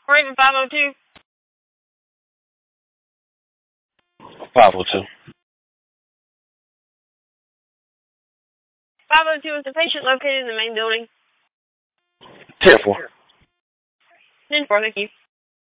Raven 502. 502. 502 is the patient located in the main building. 10-4. 10-4, thank you.